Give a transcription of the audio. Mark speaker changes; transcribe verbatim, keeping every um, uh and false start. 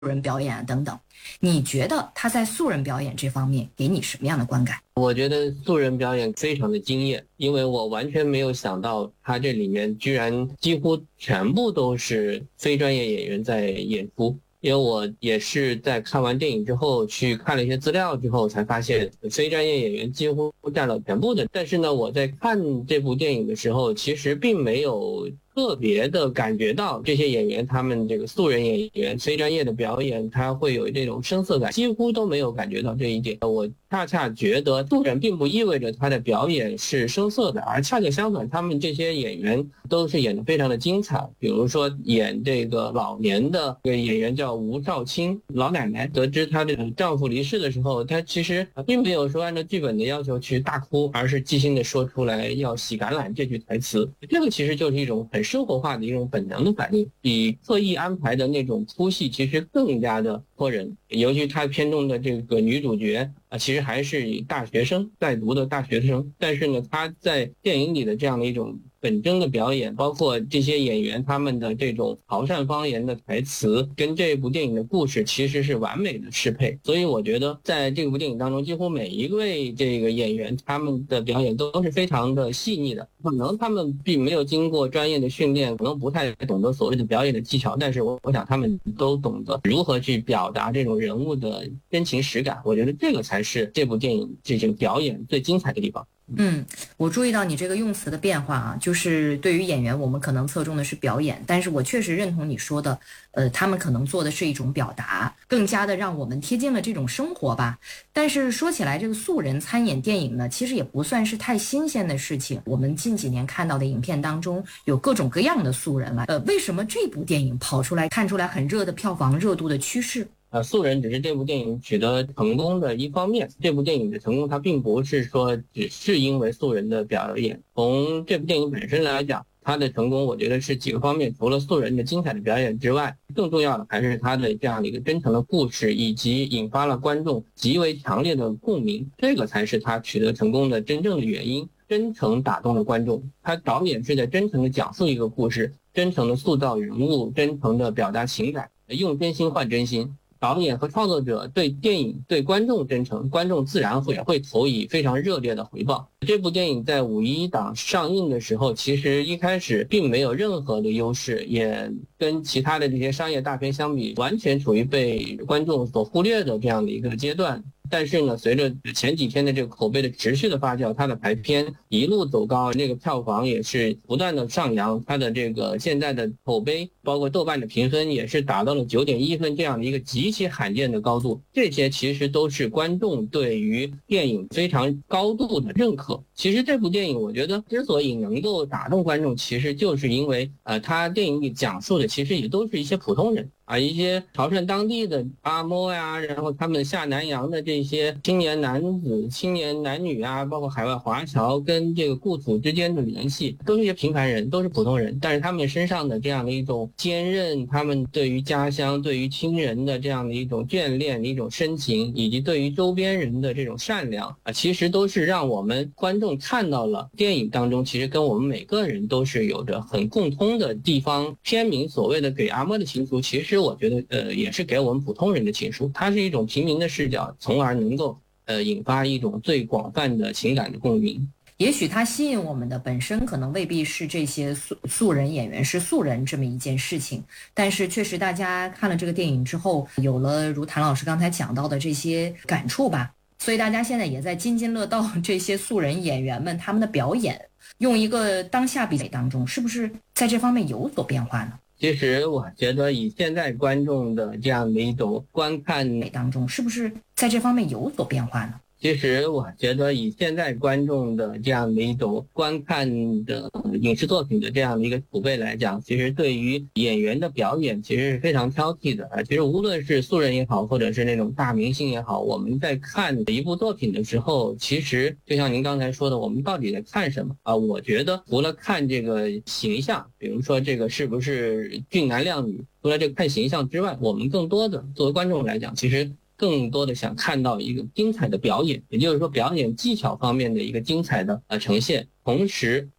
Speaker 1: 人表演啊等等，你觉得他在素人表演这方面给你什么样的观感？
Speaker 2: 我觉得素人表演非常的惊艳，因为我完全没有想到他这里面居然几乎全部都是非专业演员在演出。因为我也是在看完电影之后去看了一些资料之后才发现非专业演员几乎占了全部的。但是呢，我在看这部电影的时候其实并没有特别的感觉到这些演员他们这个素人演员非专业的表演他会有这种生涩感，几乎都没有感觉到这一点。我恰恰觉得素人并不意味着他的表演是生涩的，而恰恰相反，他们这些演员都是演得非常的精彩。比如说演这个老年的这个演员叫吴少卿老奶奶，得知她的丈夫离世的时候，她其实并没有说按照剧本的要求去大哭，而是即兴的说出来要洗橄榄这句台词。这个其实就是一种很生活化的一种本能的反应，比刻意安排的那种哭戏其实更加的戳人。尤其他片中的这个女主角啊，其实还是大学生在读的大学生，但是呢，她在电影里的这样的一种本真的表演，包括这些演员他们的这种潮汕方言的台词，跟这部电影的故事其实是完美的适配。所以我觉得在这部电影当中，几乎每一位这个演员他们的表演都是非常的细腻的。可能他们并没有经过专业的训练，可能不太懂得所谓的表演的技巧，但是我我想他们都懂得如何去表达这种人物的真情实感。我觉得这个才是这部电影这种表演最精彩的地方。
Speaker 1: 嗯，我注意到你这个用词的变化啊，就是对于演员我们可能侧重的是表演，但是我确实认同你说的，呃，他们可能做的是一种表达，更加的让我们贴近了这种生活吧。但是说起来，这个素人参演电影呢，其实也不算是太新鲜的事情。我们近几年看到的影片当中有各种各样的素人了，呃，为什么这部电影跑出来看出来很热的票房热度的趋势？
Speaker 2: 呃，素人只是这部电影取得成功的一方面，这部电影的成功它并不是说只是因为素人的表演。从这部电影本身来讲，它的成功我觉得是几个方面，除了素人的精彩的表演之外，更重要的还是它的这样的一个真诚的故事，以及引发了观众极为强烈的共鸣，这个才是它取得成功的真正的原因。真诚打动了观众，他导演是在真诚的讲述一个故事，真诚的塑造人物，真诚的表达情感，用真心换真心。导演和创作者对电影对观众真诚，观众自然会会投以非常热烈的回报。这部电影在五一档上映的时候，其实一开始并没有任何的优势，也跟其他的这些商业大片相比，完全处于被观众所忽略的这样的一个阶段。但是呢，随着前几天的这个口碑的持续的发酵，它的排片一路走高，那个票房也是不断的上扬，它的这个现在的口碑，包括豆瓣的评分也是达到了九点一分这样的一个极其罕见的高度。这些其实都是观众对于电影非常高度的认可。其实这部电影我觉得之所以能够打动观众，其实就是因为呃，它电影里讲述的其实也都是一些普通人啊，一些潮汕当地的阿嬷呀，然后他们下南洋的这些青年男子、青年男女啊，包括海外华侨跟这个故土之间的联系，都是一些平凡人，都是普通人，但是他们身上的这样的一种坚韧，他们对于家乡、对于亲人的这样的一种眷恋、一种深情，以及对于周边人的这种善良啊，其实都是让我们观众看到了电影当中其实跟我们每个人都是有着很共通的地方。片名所谓的给阿嬷的情书，其实我觉得呃也是给我们普通人的情书，它是一种平民的视角，从而能够呃引发一种最广泛的情感的共鸣。
Speaker 1: 也许它吸引我们的本身可能未必是这些素素人演员是素人这么一件事情，但是确实大家看了这个电影之后，有了如谭老师刚才讲到的这些感触吧，所以大家现在也在津津乐道这些素人演员们他们的表演，用一个当下比例当中，是不是在这方面有所变化呢？
Speaker 2: 其实我觉得以现在观众的这样的一种观看
Speaker 1: 当中，是不是在这方面有所变化呢？
Speaker 2: 其实我觉得以现在观众的这样的一种观看的影视作品的这样的一个储备来讲，其实对于演员的表演其实是非常挑剔的啊。其实无论是素人也好，或者是那种大明星也好，我们在看一部作品的时候，其实就像您刚才说的，我们到底在看什么啊？我觉得除了看这个形象，比如说这个是不是俊男靓女，除了这个看形象之外，我们更多的作为观众来讲，其实更多的想看到一个精彩的表演，也就是说表演技巧方面的一个精彩的呃呈现。同时